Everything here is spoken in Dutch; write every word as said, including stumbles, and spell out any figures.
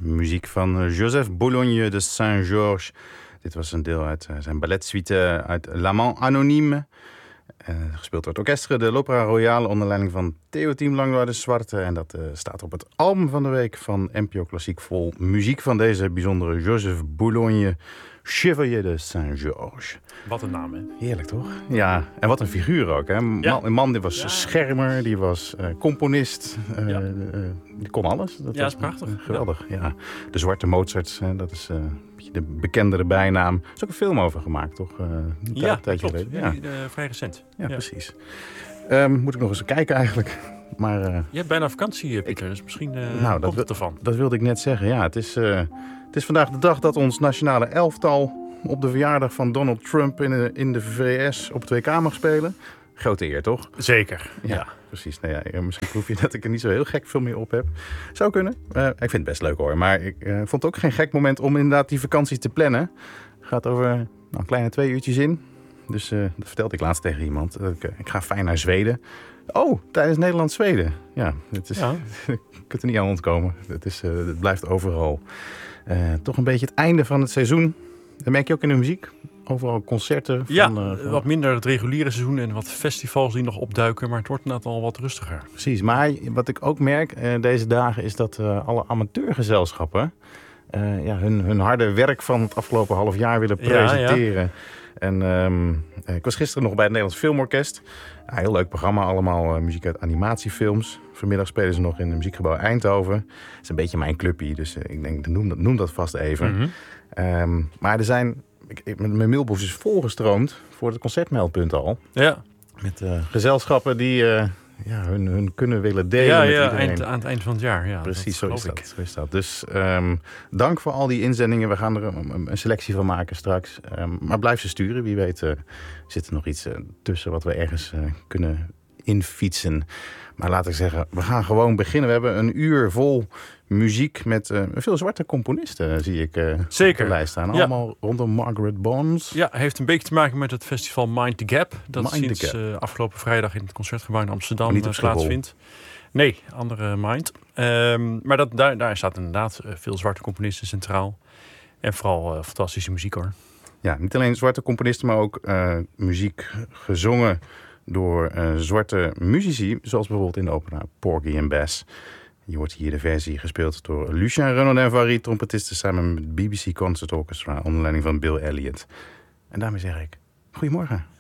Muziek van Joseph Boulogne de Saint-Georges. Dit was een deel uit uh, zijn balletsuite uit L'Amant Anonyme. Uh, gespeeld door het orkestre de l'Opéra Royale onder leiding van Theo-Team Langlois de Zwarte. En dat uh, staat op het album van de week van N P O Klassiek vol muziek van deze bijzondere Joseph Boulogne, Chevalier de Saint-Georges. Wat een naam, hè? Heerlijk, toch? Ja, en wat een figuur ook, hè? Man, Ja. Een man die was Ja. schermer, die was uh, componist. Uh, Ja. uh, die kon alles. Dat Ja, was is prachtig. Uh, geweldig, ja. ja. De Zwarte Mozart, uh, dat is uh, een beetje de bekendere bijnaam. Er is ook een film over gemaakt, toch? Uh, een Ja, tijdje klopt. geleden. Ja. Ja. Die, uh, vrij recent. Ja, Ja. precies. Um, moet ik nog eens kijken eigenlijk. Maar, uh, Je hebt bijna vakantie, Pieter, dus misschien uh, nou, komt dat, het ervan. Dat wilde ik net zeggen. Ja, het is, uh, het is vandaag de dag dat ons nationale elftal op de verjaardag van Donald Trump in de, in de V S op het W K mag spelen. Grote eer, toch? Zeker, Ja, ja. precies. Nou ja, misschien proef je dat ik er niet zo heel gek veel meer op heb. Zou kunnen. Uh, ik vind het best leuk hoor. Maar ik uh, vond het ook geen gek moment om inderdaad die vakantie te plannen. Het gaat over nou, een kleine twee uurtjes in. Dus uh, dat vertelde ik laatst tegen iemand. Ik, uh, ik ga fijn naar Zweden. Oh, tijdens Nederland-Zweden. Ja, het is, Ja. je kunt er niet aan ontkomen. Het, is, uh, het blijft overal. Uh, toch een beetje het einde van het seizoen. Dat merk je ook in de muziek. Overal concerten. Van, Ja, uh, van... wat minder het reguliere seizoen en wat festivals die nog opduiken. Maar het wordt inderdaad al wat rustiger. Precies, maar wat ik ook merk uh, deze dagen is dat uh, alle amateurgezelschappen uh, ja, hun, hun harde werk van het afgelopen half jaar willen presenteren. Ja, ja. En um, ik was gisteren nog bij het Nederlands Filmorkest. Ja, heel leuk programma, allemaal uh, muziek uit animatiefilms. Vanmiddag spelen ze nog in het muziekgebouw Eindhoven. Het is een beetje mijn clubje, dus uh, ik denk, noem dat, noem dat vast even. Mm-hmm. Um, maar er zijn, ik, ik, mijn mailbox is volgestroomd voor het concertmeldpunt al. Ja. Met uh, gezelschappen die uh, ja, hun, hun kunnen willen delen ja, met ja, iedereen. Eind, aan het eind van het jaar. Ja, Precies, dat zo is, ik. dat, zo is dat. Dus um, dank voor al die inzendingen. We gaan er een, een selectie van maken straks. Um, maar blijf ze sturen. Wie weet uh, zit er nog iets uh, tussen wat we ergens uh, kunnen infietsen. Maar laat ik zeggen, we gaan gewoon beginnen. We hebben een uur vol muziek met uh, veel zwarte componisten, zie ik uh, Zeker. op de lijst staan. Ja. Allemaal rondom Margaret Bonds. Ja, heeft een beetje te maken met het festival Mind the Gap. Dat Mind sinds Gap. Uh, afgelopen vrijdag in het Concertgebouw in Amsterdam niet op plaatsvindt. Nee, andere Mind. Um, maar dat, daar, daar staat inderdaad uh, veel zwarte componisten centraal. En vooral uh, fantastische muziek hoor. Ja, niet alleen zwarte componisten, maar ook uh, muziek gezongen door uh, zwarte muzici. Zoals bijvoorbeeld in de opera Porgy and Bess. Je hoort hier de versie gespeeld door Lucien Renaudin-Vary, trompetisten samen met het B B C Concert Orchestra onder leiding van Bill Elliott. En daarmee zeg ik, goedemorgen.